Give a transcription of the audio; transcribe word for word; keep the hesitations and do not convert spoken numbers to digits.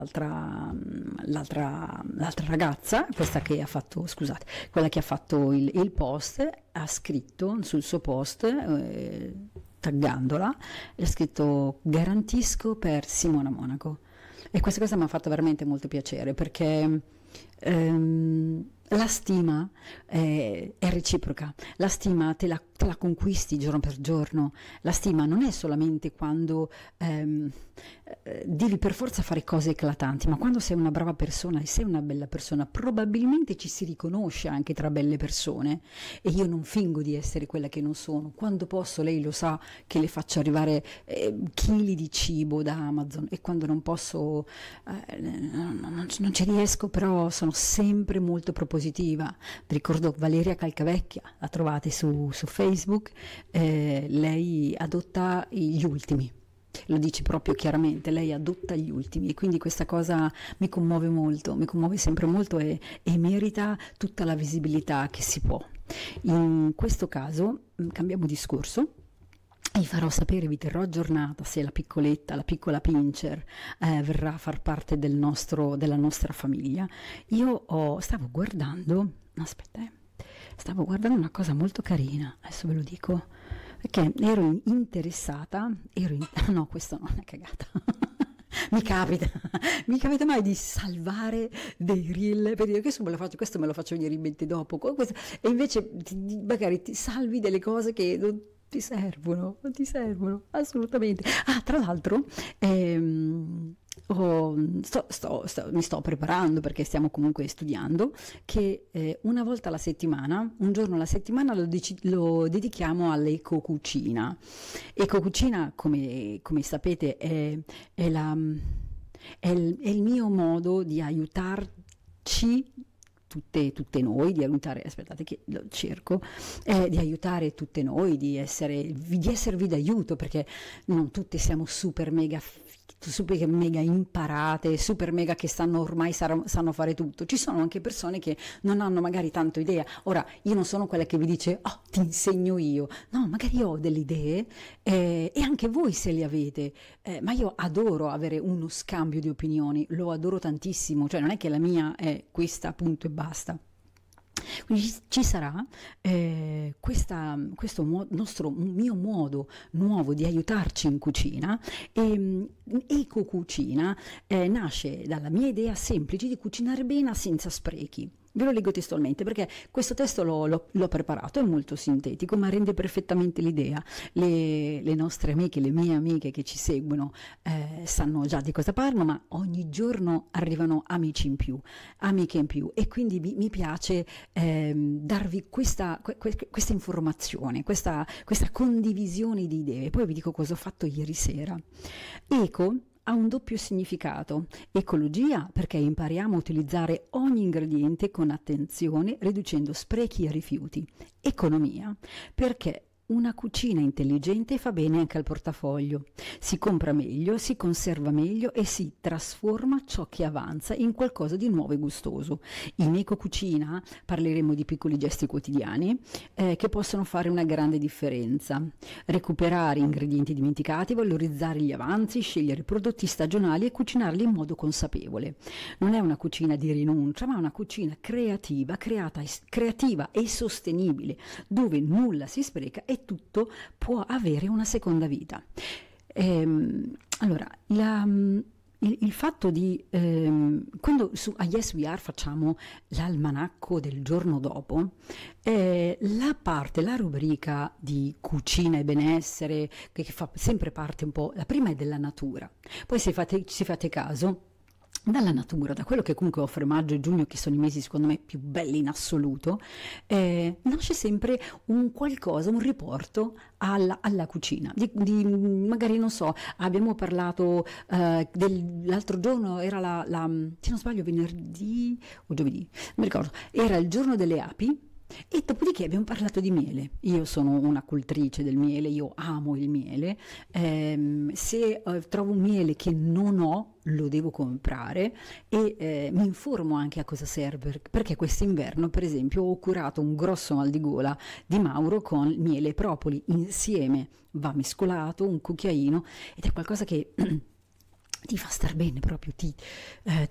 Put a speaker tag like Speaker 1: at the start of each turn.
Speaker 1: l'altra, l'altra, l'altra ragazza, questa che ha fatto, scusate, quella che ha fatto il, il post, ha scritto sul suo post, eh, taggandola, ha scritto garantisco per Simona Monaco. E questa cosa mi ha fatto veramente molto piacere, perché ehm, la stima è, è reciproca, la stima te la, te la conquisti giorno per giorno, la stima non è solamente quando ehm, eh, devi per forza fare cose eclatanti, ma quando sei una brava persona e sei una bella persona, probabilmente ci si riconosce anche tra belle persone, e io non fingo di essere quella che non sono. Quando posso, lei lo sa che le faccio arrivare eh, chili di cibo da Amazon, e quando non posso eh, non, non, non ci riesco, però sono sempre molto propositiva. Vi ricordo Valeria Calcavecchia, la trovate su, su Facebook, eh, lei adotta gli ultimi, lo dice proprio chiaramente, lei adotta gli ultimi, e quindi questa cosa mi commuove molto, mi commuove sempre molto, e, e merita tutta la visibilità che si può. In questo caso cambiamo discorso. Vi farò sapere, vi terrò aggiornata se la piccoletta, la piccola Pincher eh, verrà a far parte del nostro, della nostra famiglia. Io ho, stavo guardando, aspetta, eh, stavo guardando una cosa molto carina, adesso ve lo dico, perché ero interessata, ero in, no, questo non è cagata. Mi capita, mi capita mai di salvare dei reel per dire questo me lo faccio, questo me lo faccio venire in mente dopo, questo, e invece ti, magari ti salvi delle cose che non ti servono, non ti servono assolutamente. Ah, tra l'altro ehm, oh, sto, sto, sto, mi sto preparando, perché stiamo comunque studiando, che eh, una volta alla settimana, un giorno alla settimana lo, dec- lo dedichiamo all'ecocucina. Ecocucina, come, come sapete, è, è, la, è, il, è il mio modo di aiutarci Tutte, tutte noi, di aiutare, aspettate che lo cerco, eh, di aiutare tutte noi, di, essere, di esservi d'aiuto, perché non tutte siamo super mega, super mega imparate, super mega che sanno ormai sanno, sanno fare tutto. Ci sono anche persone che non hanno magari tanto idea. Ora, io non sono quella che vi dice, oh, ti insegno io. No, magari ho delle idee, eh, e anche voi se le avete, eh, ma io adoro avere uno scambio di opinioni, lo adoro tantissimo, cioè non è che la mia è questa, punto e basta. Quindi ci sarà eh, questa, questo mu- nostro mio modo nuovo di aiutarci in cucina, e Eco Cucina eh, nasce dalla mia idea semplice di cucinare bene senza sprechi. Ve lo leggo testualmente, perché questo testo l'ho, l'ho, l'ho preparato, è molto sintetico, ma rende perfettamente l'idea. Le, le nostre amiche, le mie amiche che ci seguono eh, sanno già di cosa parlo, ma ogni giorno arrivano amici in più, amiche in più, e quindi mi, mi piace eh, darvi questa, que, questa informazione, questa, questa condivisione di idee. Poi vi dico cosa ho fatto ieri sera. Eco ha un doppio significato: ecologia, perché impariamo a utilizzare ogni ingrediente con attenzione, riducendo sprechi e rifiuti; economia, perché una cucina intelligente fa bene anche al portafoglio, si compra meglio, si conserva meglio e si trasforma ciò che avanza in qualcosa di nuovo e gustoso. In ecocucina parleremo di piccoli gesti quotidiani eh, che possono fare una grande differenza: recuperare ingredienti dimenticati, valorizzare gli avanzi, scegliere prodotti stagionali e cucinarli in modo consapevole. Non è una cucina di rinuncia, ma una cucina creativa, creata, creativa e sostenibile, dove nulla si spreca e tutto può avere una seconda vita. Ehm, allora, la, il, il fatto di ehm, quando su a Yes We Are facciamo l'almanacco del giorno dopo, eh, la parte, la rubrica di cucina e benessere, che, che fa sempre parte un po', la prima è della natura, poi se fate, se fate caso, dalla natura, da quello che comunque offre maggio e giugno, che sono i mesi secondo me più belli in assoluto, eh, nasce sempre un qualcosa, un riporto alla, alla cucina. Di, di, magari non so, abbiamo parlato eh, del, l'altro giorno, era la, la, se non sbaglio venerdì o giovedì, non mi ricordo, era il giorno delle api. E dopodiché abbiamo parlato di miele. Io sono una cultrice del miele, io amo il miele, ehm, se eh, trovo un miele che non ho lo devo comprare, e eh, mi informo anche a cosa serve, perché quest'inverno per esempio ho curato un grosso mal di gola di Mauro con miele e propoli insieme, va mescolato un cucchiaino, ed è qualcosa che ti fa star bene proprio, ti, eh,